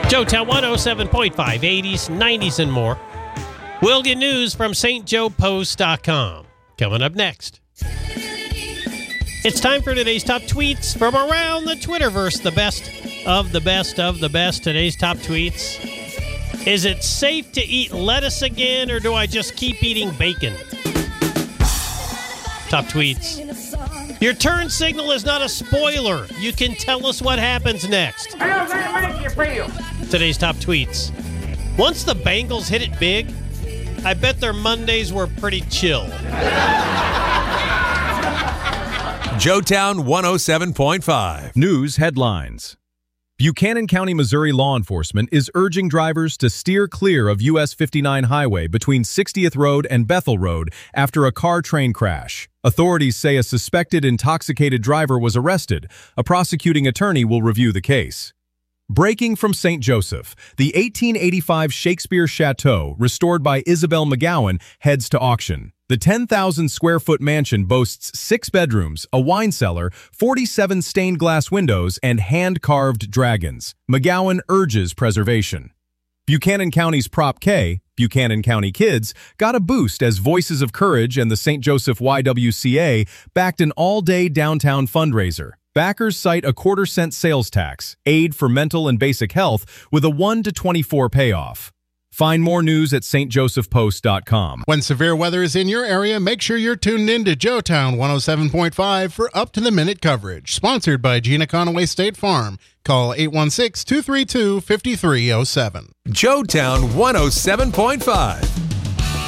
Joetown 107.5, 80s, 90s, and more. We'll get news from stjoepost.com. Coming up next. It's time for today's top tweets from around the Twitterverse. The best of the best of the best. Today's top tweets. Is it safe to eat lettuce again, or do I just keep eating bacon? Top tweets. Your turn signal is not a spoiler. You can tell us what happens next. How does that make you feel? Today's top tweets. Once the Bengals hit it big, I bet their Mondays were pretty chill. Joetown 107.5. News headlines. Buchanan County, Missouri law enforcement is urging drivers to steer clear of US 59 highway between 60th Road and Bethel Road after a car-train crash. Authorities say a suspected intoxicated driver was arrested. A prosecuting attorney will review the case. Breaking from St. Joseph, the 1885 Shakespeare Chateau, restored by Isabel McGowan, heads to auction. The 10,000-square-foot mansion boasts 6 bedrooms, a wine cellar, 47 stained glass windows, and hand-carved dragons. McGowan urges preservation. Buchanan County's Prop K, Buchanan County Kids, got a boost as Voices of Courage and the St. Joseph YWCA backed an all-day downtown fundraiser. Backers cite a 1/4-cent sales tax, aid for mental and basic health, with a 1 to 24 payoff. Find more news at stjosephpost.com. When severe weather is in your area, make sure you're tuned in to Joetown 107.5 for up-to-the-minute coverage. Sponsored by Gina Conaway State Farm. Call 816-232-5307. Joetown 107.5.